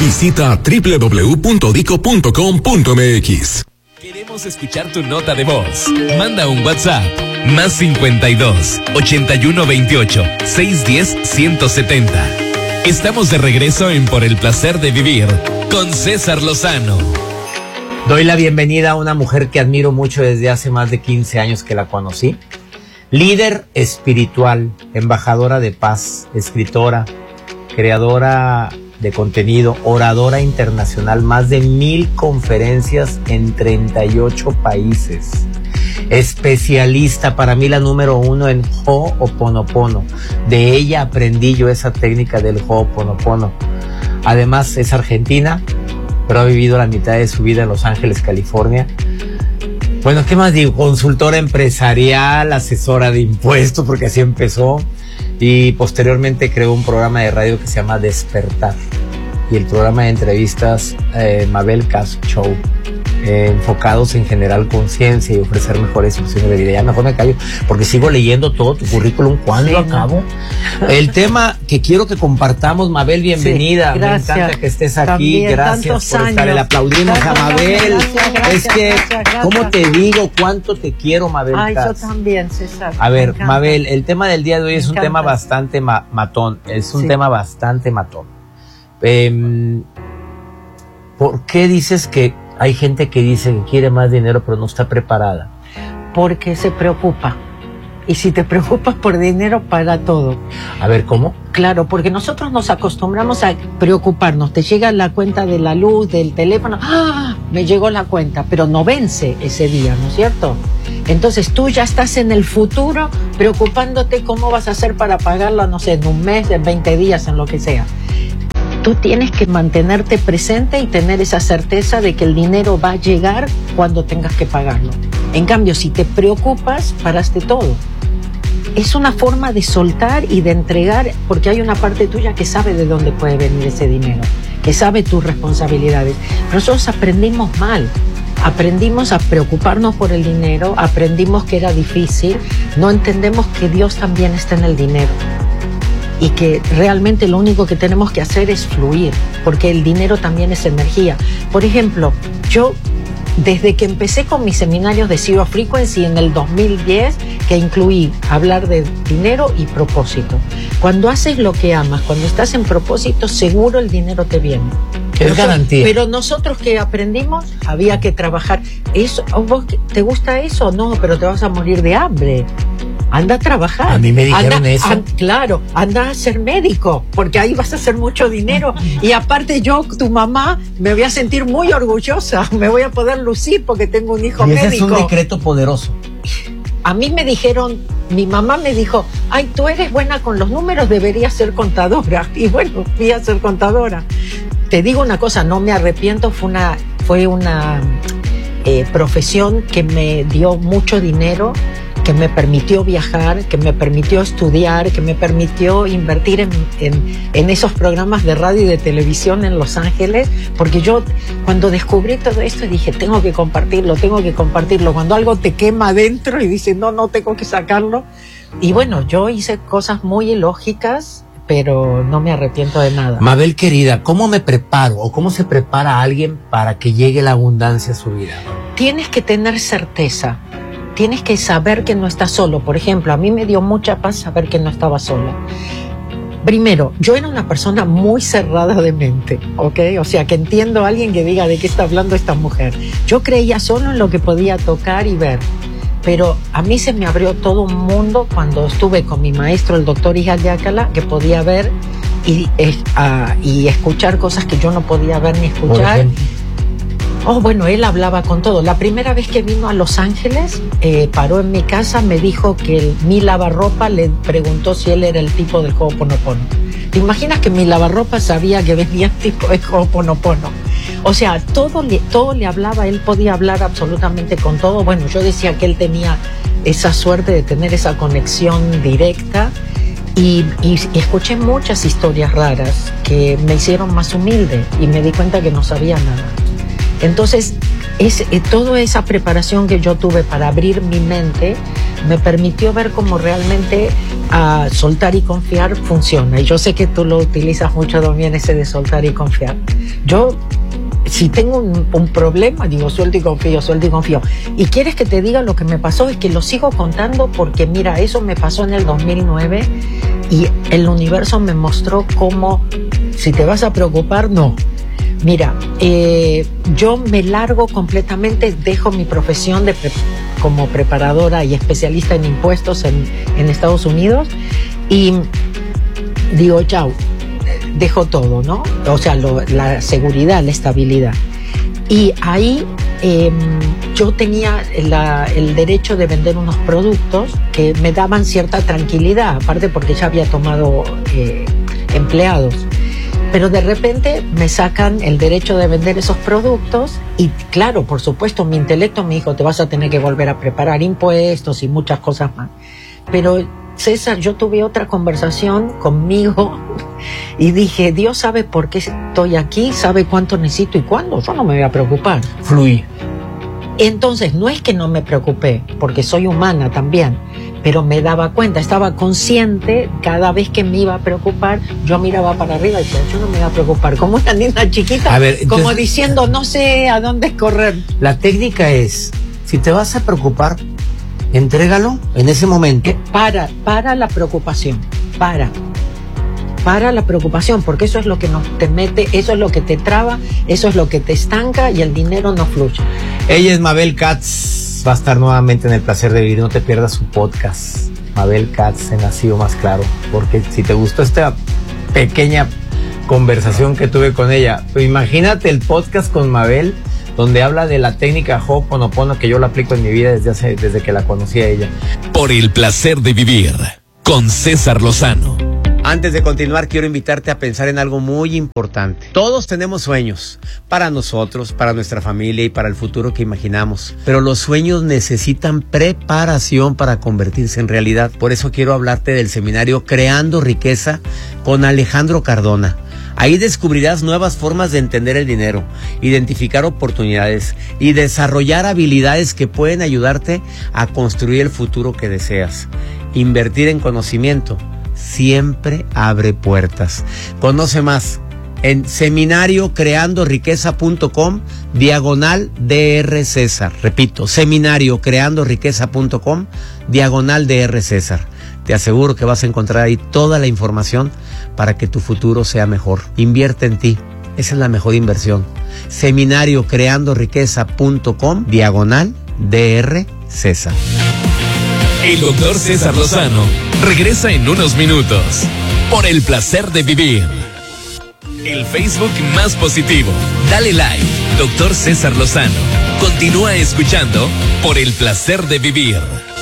Visita www.dico.com.mx. Queremos escuchar tu nota de voz. Manda un WhatsApp. Más 52 81 28 610 170. Estamos de regreso en Por el Placer de Vivir con César Lozano. Doy la bienvenida a una mujer que admiro mucho desde hace más de 15 años que la conocí. Líder espiritual, embajadora de paz, escritora, creadora de contenido, oradora internacional, más de 1000 conferencias en 38 países. Especialista, para mí la número 1 en Ho'oponopono. De ella aprendí yo esa técnica del Ho'oponopono. Además es argentina, pero ha vivido la mitad de su vida en Los Ángeles, California. Bueno, ¿qué más digo? Consultora empresarial, asesora de impuestos, porque así empezó. Y posteriormente creó un programa de radio que se llama Despertar. Y el programa de entrevistas Mabel Cas Show. Enfocados en generar conciencia y ofrecer mejores soluciones de vida. Ya mejor me callo porque sigo leyendo todo tu currículum. ¿Cuándo acabo? El tema que quiero que compartamos, Mabel, bienvenida. Sí, me encanta que estés aquí. También, gracias por estar. Le aplaudimos a Mabel. Es que, ¿cómo te digo cuánto te quiero, Mabel? Ay, yo también, César. A ver, Mabel, el tema del día de hoy es un tema bastante matón. Es un tema bastante matón. ¿Por qué dices que hay gente que dice que quiere más dinero pero no está preparada? Porque se preocupa. Y si te preocupas por dinero, para todo. A ver, ¿cómo? Claro, porque nosotros nos acostumbramos a preocuparnos. Te llega la cuenta de la luz, del teléfono. ¡Ah! Me llegó la cuenta, pero no vence ese día, ¿no es cierto? Entonces tú ya estás en el futuro preocupándote cómo vas a hacer para pagarlo, no sé, en un mes, en 20 días, en lo que sea. Tú tienes que mantenerte presente y tener esa certeza de que el dinero va a llegar cuando tengas que pagarlo. En cambio, si te preocupas, paraste todo. Es una forma de soltar y de entregar, porque hay una parte tuya que sabe de dónde puede venir ese dinero, que sabe tus responsabilidades. Pero nosotros aprendimos mal. Aprendimos a preocuparnos por el dinero, aprendimos que era difícil, no entendemos que Dios también está en el dinero. Y que realmente lo único que tenemos que hacer es fluir, porque el dinero también es energía. Por ejemplo, yo desde que empecé con mis seminarios de Zero Frequency en el 2010, que incluí hablar de dinero y propósito. Cuando haces lo que amas, cuando estás en propósito, seguro el dinero te viene. Es garantía. Pero nosotros que aprendimos, había que trabajar. Eso, ¿vos te gusta eso? No, pero te vas a morir de hambre. Anda a trabajar. A mí me dijeron eso. Claro, anda a ser médico, porque ahí vas a hacer mucho dinero. Y aparte yo, tu mamá, me voy a sentir muy orgullosa. Me voy a poder lucir porque tengo un hijo médico. Ese es un decreto poderoso. A mí me dijeron, mi mamá me dijo, ay, tú eres buena con los números, deberías ser contadora. Y bueno, fui a ser contadora. Te digo una cosa, no me arrepiento, fue una profesión que me dio mucho dinero, que me permitió viajar, que me permitió estudiar, que me permitió invertir en esos programas de radio y de televisión en Los Ángeles, porque yo cuando descubrí todo esto dije, tengo que compartirlo. Cuando algo te quema adentro y dices, no tengo que sacarlo. Y bueno, yo hice cosas muy ilógicas, pero no me arrepiento de nada. Mabel querida, ¿cómo me preparo o cómo se prepara a alguien para que llegue la abundancia a su vida? Tienes que tener certeza. Tienes que saber que no estás solo. Por ejemplo, a mí me dio mucha paz saber que no estaba sola. Primero, yo era una persona muy cerrada de mente, ¿ok? O sea, que entiendo a alguien que diga de qué está hablando esta mujer. Yo creía solo en lo que podía tocar y ver. Pero a mí se me abrió todo un mundo cuando estuve con mi maestro, el doctor Ijal Yácala, que podía ver y escuchar cosas que yo no podía ver ni escuchar. Bueno, él hablaba con todo. La primera vez que vino a Los Ángeles, paró en mi casa, me dijo que mi lavarropa le preguntó si él era el tipo del Ho'oponopono. ¿Te imaginas que mi lavarropa sabía que venía el tipo de Ho'oponopono? O sea, todo le hablaba, él podía hablar absolutamente con todo. Bueno, yo decía que él tenía esa suerte de tener esa conexión directa y escuché muchas historias raras que me hicieron más humilde y me di cuenta que no sabía nada. Entonces, toda esa preparación que yo tuve para abrir mi mente me permitió ver cómo realmente soltar y confiar funciona. Y yo sé que tú lo utilizas mucho también, ese de soltar y confiar. Yo, si tengo un problema, digo suelto y confío, suelto y confío. Y quieres que te diga lo que me pasó, es que lo sigo contando porque mira, eso me pasó en el 2009 y el universo me mostró cómo, si te vas a preocupar, no. Mira, yo me largo completamente, dejo mi profesión como preparadora y especialista en impuestos en Estados Unidos y digo, chao, dejo todo, ¿no? O sea, la seguridad, la estabilidad. Y ahí yo tenía el derecho de vender unos productos que me daban cierta tranquilidad, aparte porque ya había tomado empleados. Pero de repente me sacan el derecho de vender esos productos y claro, por supuesto, mi intelecto me dijo, te vas a tener que volver a preparar impuestos y muchas cosas más. Pero César, yo tuve otra conversación conmigo y dije, Dios sabe por qué estoy aquí, sabe cuánto necesito y cuándo, yo no me voy a preocupar. Fluí. Entonces, no es que no me preocupé, porque soy humana también, pero me daba cuenta, estaba consciente, cada vez que me iba a preocupar, yo miraba para arriba y decía, yo no me voy a preocupar, como una niña chiquita, a ver, entonces, como diciendo, no sé a dónde correr. La técnica es, si te vas a preocupar, entrégalo en ese momento. Para la preocupación, para la preocupación, porque eso es lo que te mete, eso es lo que te traba, eso es lo que te estanca y el dinero no fluye. Ella es Mabel Katz, va a estar nuevamente en El Placer de Vivir, no te pierdas su podcast, Mabel Katz en Nacido Más Claro, porque si te gustó esta pequeña conversación que tuve con ella, imagínate el podcast con Mabel, donde habla de la técnica Ho'oponopono que yo la aplico en mi vida desde que la conocí a ella. Por el placer de vivir, con César Lozano. Antes de continuar, quiero invitarte a pensar en algo muy importante. Todos tenemos sueños, para nosotros, para nuestra familia y para el futuro que imaginamos. Pero los sueños necesitan preparación para convertirse en realidad. Por eso quiero hablarte del seminario Creando Riqueza con Alejandro Cardona. Ahí descubrirás nuevas formas de entender el dinero, identificar oportunidades y desarrollar habilidades que pueden ayudarte a construir el futuro que deseas. Invertir en conocimiento siempre abre puertas. Conoce más en seminariocreandoriqueza.com/Dr. César. Repito, seminariocreandoriqueza.com/Dr. César. Te aseguro que vas a encontrar ahí toda la información para que tu futuro sea mejor. Invierte en ti. Esa es la mejor inversión. seminariocreandoriqueza.com/Dr. César. El doctor César Lozano regresa en unos minutos por el placer de vivir. El Facebook más positivo. Dale like, doctor César Lozano. Continúa escuchando por el placer de vivir.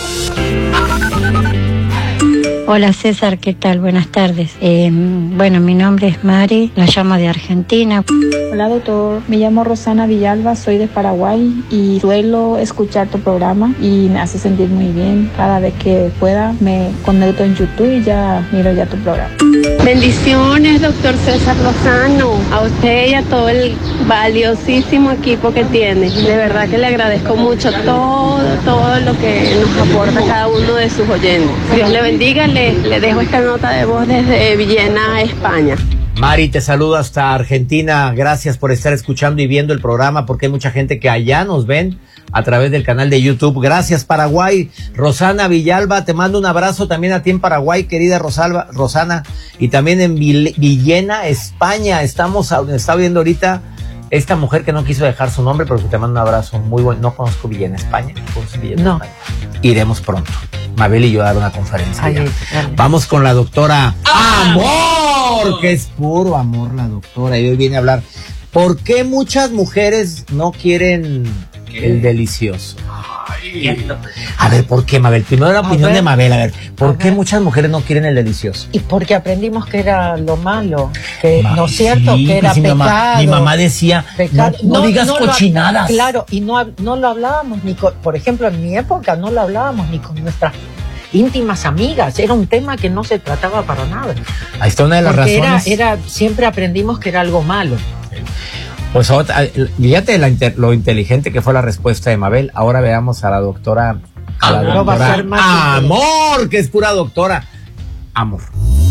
Hola César, ¿qué tal? Buenas tardes. Bueno, mi nombre es Mari, la llamo de Argentina. Hola doctor, me llamo Rosana Villalba, soy de Paraguay y suelo escuchar tu programa y me hace sentir muy bien. Cada vez que pueda me conecto en YouTube y ya miro ya tu programa. Bendiciones, doctor César Lozano, a usted y a todo el valiosísimo equipo que tiene. De verdad que le agradezco mucho todo lo que nos aporta cada uno de sus oyentes. Dios le bendiga, le dejo esta nota de voz desde Villena, España. Mari, te saludo hasta Argentina. Gracias por estar escuchando y viendo el programa, porque hay mucha gente que allá nos ven a través del canal de YouTube. Gracias, Paraguay. Rosana Villalba, te mando un abrazo también a ti en Paraguay, querida Rosana. Y también en Villena, España. Está viendo ahorita esta mujer que no quiso dejar su nombre, pero que te mando un abrazo muy bueno. No conozco Villena, España. No. Iremos pronto. Mabel y yo a dar una conferencia. Vamos con la doctora Amor, que es puro amor la doctora. Y hoy viene a hablar por qué muchas mujeres no quieren el delicioso. A ver, ¿por qué, Mabel? Primero la opinión de Mabel, a ver, ¿por qué muchas mujeres no quieren el delicioso? Y porque aprendimos que era lo malo, que no es cierto, que era pecado. Mi mamá decía, no digas cochinadas. Claro, y no lo hablábamos ni con, por ejemplo, en mi época no lo hablábamos ni con nuestras íntimas amigas, era un tema que no se trataba para nada. Ahí está una de las razones. Siempre aprendimos que era algo malo. Pues fíjate lo inteligente que fue la respuesta de Mabel. Ahora veamos a la doctora a la No va a doctora ser más Amor, que es pura doctora. Amor.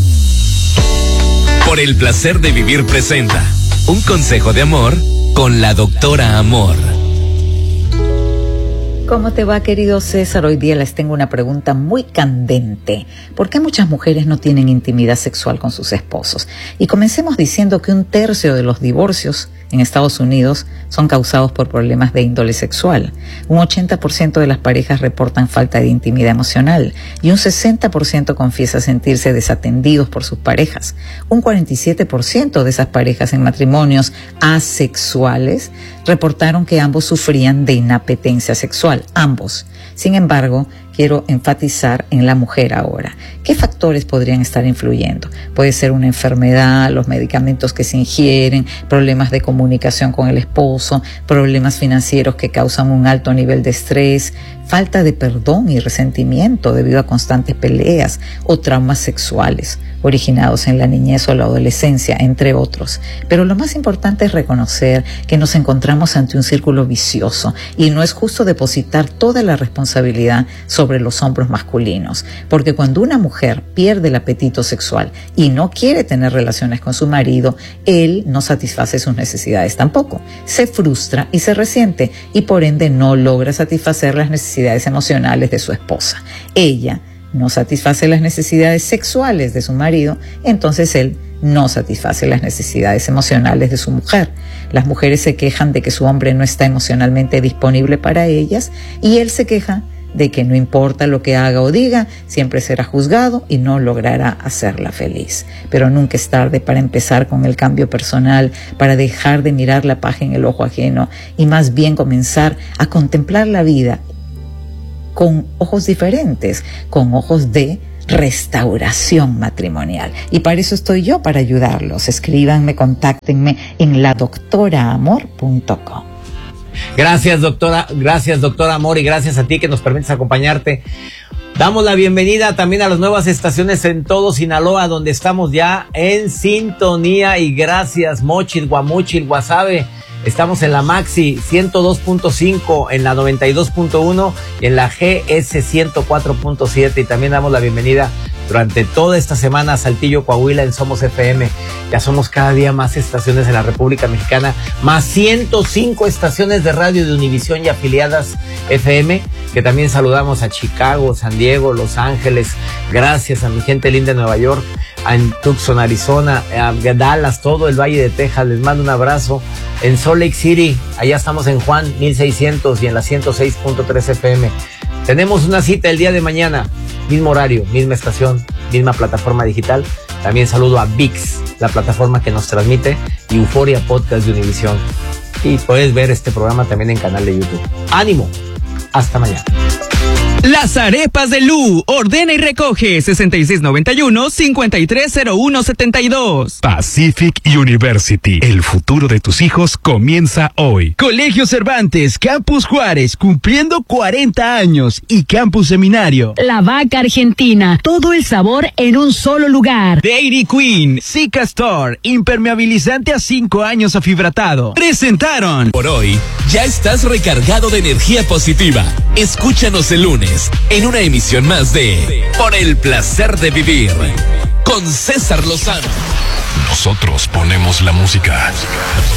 Por el placer de vivir presenta un consejo de amor con la doctora Amor. ¿Cómo te va, querido César? Hoy día les tengo una pregunta muy candente. ¿Por qué muchas mujeres no tienen intimidad sexual con sus esposos? Y comencemos diciendo que 1/3 de los divorcios en Estados Unidos son causados por problemas de índole sexual. Un 80% de las parejas reportan falta de intimidad emocional y un 60% confiesa sentirse desatendidos por sus parejas. Un 47% de esas parejas en matrimonios asexuales reportaron que ambos sufrían de inapetencia sexual, ambos. Sin embargo, quiero enfatizar en la mujer ahora. ¿Qué factores podrían estar influyendo? Puede ser una enfermedad, los medicamentos que se ingieren, problemas de comunicación con el esposo, problemas financieros que causan un alto nivel de estrés, falta de perdón y resentimiento debido a constantes peleas o traumas sexuales originados en la niñez o la adolescencia, entre otros. Pero lo más importante es reconocer que nos encontramos ante un círculo vicioso y no es justo depositar toda la responsabilidad sobre los hombros masculinos, porque cuando una mujer pierde el apetito sexual y no quiere tener relaciones con su marido, él no satisface sus necesidades tampoco, se frustra y se resiente y por ende no logra satisfacer las necesidades emocionales de su esposa. Ella no satisface las necesidades sexuales de su marido, entonces él no satisface las necesidades emocionales de su mujer. Las mujeres se quejan de que su hombre no está emocionalmente disponible para ellas y él se queja de que no importa lo que haga o diga, siempre será juzgado y no logrará hacerla feliz. Pero nunca es tarde para empezar con el cambio personal, para dejar de mirar la paja en el ojo ajeno y más bien comenzar a contemplar la vida con ojos diferentes, con ojos de restauración matrimonial. Y para eso estoy yo, para ayudarlos. Escríbanme, contáctenme en ladoctoraamor.com. Gracias, doctora Amor, y gracias a ti que nos permites acompañarte. Damos la bienvenida también a las nuevas estaciones en todo Sinaloa, donde estamos ya en sintonía, y gracias Mochil, Guamuchil, Guasave. Estamos en la Maxi 102.5, en la 92.1 y en la GS 104.7, y también damos la bienvenida durante toda esta semana a Saltillo, Coahuila, en Somos FM. Ya somos cada día más estaciones en la República Mexicana, más 105 estaciones de radio de Univisión y afiliadas FM, que también saludamos a Chicago, San Diego, Los Ángeles. Gracias a mi gente linda de Nueva York, a Tucson, Arizona, a Dallas, todo el Valle de Texas. Les mando un abrazo. En Salt Lake City, allá estamos en Juan 1600 y en la 106.3 FM. Tenemos una cita el día de mañana, mismo horario, misma estación, misma plataforma digital. También saludo a ViX, la plataforma que nos transmite, y Euforia Podcast de Univisión. Y puedes ver este programa también en canal de YouTube. ¡Ánimo! Hasta mañana. Las arepas de Lu. Ordena y recoge 6691-530172. Pacific University. El futuro de tus hijos comienza hoy. Colegio Cervantes, Campus Juárez, cumpliendo 40 años. Y Campus Seminario. La Vaca Argentina. Todo el sabor en un solo lugar. Dairy Queen, Zika Store, impermeabilizante a 5 años afibratado. Presentaron. Por hoy, ya estás recargado de energía positiva. Escúchanos el lunes en una emisión más de Por el placer de vivir con César Lozano. Nosotros ponemos la música.